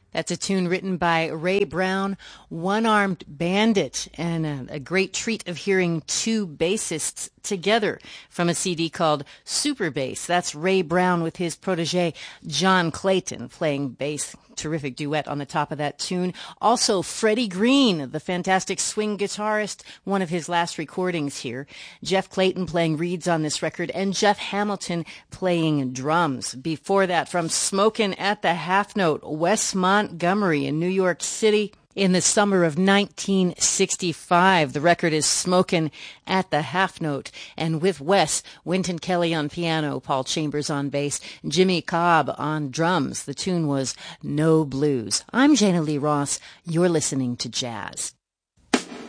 That's a tune written by Ray Brown, One-Armed Bandit, and a great treat of hearing two bassists together from a CD called Super Bass. That's Ray Brown with his protege John Clayton playing bass. Terrific duet on the top of that tune. Also, Freddie Green, the fantastic swing guitarist, one of his last recordings here. Jeff Clayton playing reeds on this record, and Jeff Hamilton playing drums. Before that, from Smokin' at the Half Note, Wes Montgomery in New York City in the summer of 1965. The record is Smokin' at the Half Note, and with Wes, Wynton Kelly on piano, Paul Chambers on bass, Jimmy Cobb on drums. The tune was No Blues. I'm Jana Lee Ross. You're listening to Jazz.